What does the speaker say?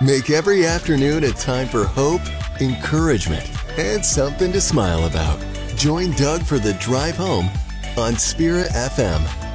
Make every afternoon a time for hope, encouragement, and something to smile about. Join Doug for the drive home on Spirit FM.